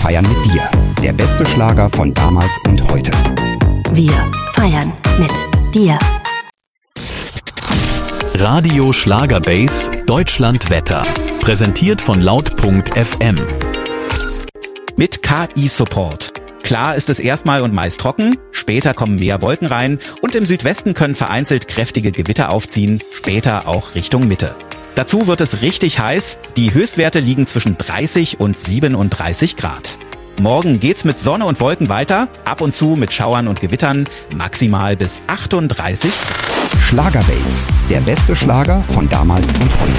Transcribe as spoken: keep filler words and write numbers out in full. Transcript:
feiern mit dir. Der beste Schlager von damals und heute. Wir feiern mit dir. Radio Schlagerbase Deutschland Wetter. Präsentiert von laut punkt f m. Mit K I-Support. Klar ist es erstmal und meist trocken, später kommen mehr Wolken rein und im Südwesten können vereinzelt kräftige Gewitter aufziehen, später auch Richtung Mitte. Dazu wird es richtig heiß, die Höchstwerte liegen zwischen dreißig und siebenunddreißig Grad. Morgen geht's mit Sonne und Wolken weiter, ab und zu mit Schauern und Gewittern, maximal bis achtunddreißig Grad. Schlagerbase, der beste Schlager von damals und heute.